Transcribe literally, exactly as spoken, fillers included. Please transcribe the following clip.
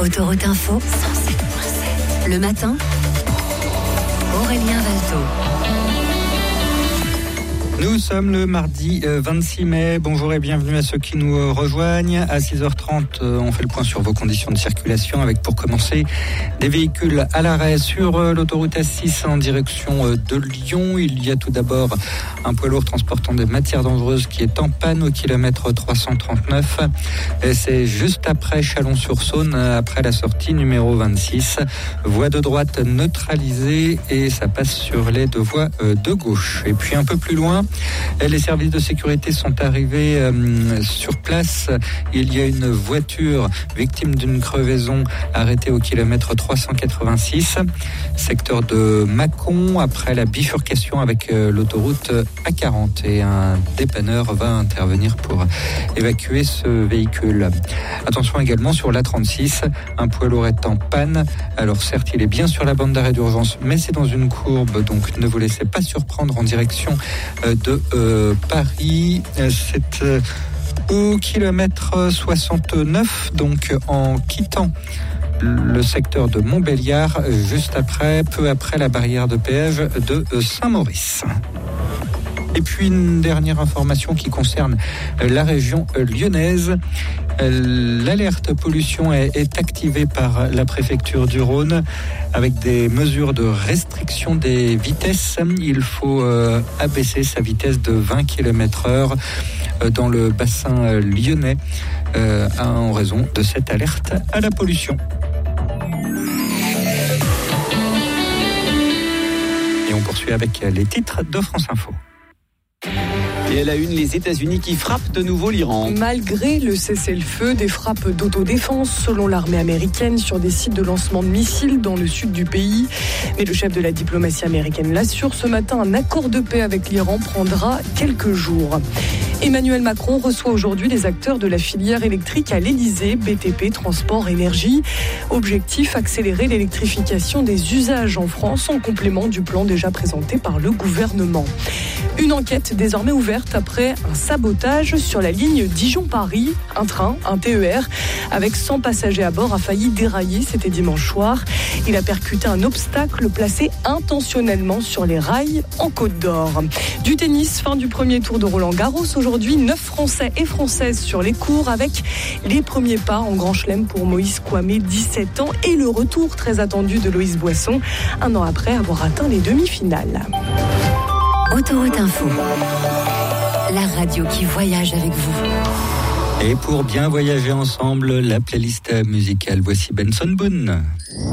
Autoroute Info, cent sept virgule sept. Le matin, Aurélien Valto. Nous sommes le mardi vingt-six mai. Bonjour et bienvenue à ceux qui nous rejoignent. À six heures trente, on fait le point sur vos conditions de circulation avec, pour commencer, des véhicules à l'arrêt sur l'autoroute A six en direction de Lyon. Il y a tout d'abord un poids lourd transportant des matières dangereuses qui est en panne au kilomètre trois cent trente-neuf. Et c'est juste après Chalon-sur-Saône, après la sortie numéro vingt-six. Voie de droite neutralisée et ça passe sur les deux voies de gauche. Et puis un peu plus loin, les services de sécurité sont arrivés euh, sur place. Il y a une voiture victime d'une crevaison arrêtée au kilomètre trois cent quatre-vingt-six, secteur de Mâcon, après la bifurcation avec euh, l'autoroute A quarante. Et un dépanneur va intervenir pour évacuer ce véhicule. Attention également sur l'A trente-six, un poids lourd est en panne. Alors certes, il est bien sur la bande d'arrêt d'urgence, mais c'est dans une courbe, donc ne vous laissez pas surprendre en direction euh, de euh, Paris. C'est euh, au kilomètre soixante-neuf, donc en quittant le secteur de Montbéliard, juste après, peu après la barrière de péage de Saint-Maurice. Et puis une dernière information qui concerne la région lyonnaise. L'alerte pollution est, est activée par la préfecture du Rhône avec des mesures de restriction des vitesses. Il faut euh, abaisser sa vitesse de vingt kilomètres heure dans le bassin lyonnais euh, en raison de cette alerte à la pollution. Et on poursuit avec les titres de France Info. Et à la une, les États-Unis qui frappent de nouveau l'Iran. Malgré le cessez-le-feu, des frappes d'autodéfense selon l'armée américaine sur des sites de lancement de missiles dans le sud du pays. Mais le chef de la diplomatie américaine l'assure, ce matin, un accord de paix avec l'Iran prendra quelques jours. Emmanuel Macron reçoit aujourd'hui les acteurs de la filière électrique à l'Élysée, B T P, transport, énergie. Objectif, accélérer l'électrification des usages en France en complément du plan déjà présenté par le gouvernement. Une enquête désormais ouverte après un sabotage sur la ligne Dijon-Paris. Un train, un T E R, avec cent passagers à bord, a failli dérailler, c'était dimanche soir. Il a percuté un obstacle placé intentionnellement sur les rails en Côte d'Or. Du tennis, fin du premier tour de Roland-Garros. Aujourd'hui, neuf Français et Françaises sur les cours avec les premiers pas en Grand Chelem pour Moïse Kouamé, dix-sept ans, et le retour très attendu de Loïs Boisson, un an après avoir atteint les demi-finales. Autoroute Info, la radio qui voyage avec vous. Et pour bien voyager ensemble, la playlist musicale, voici Benson Boone.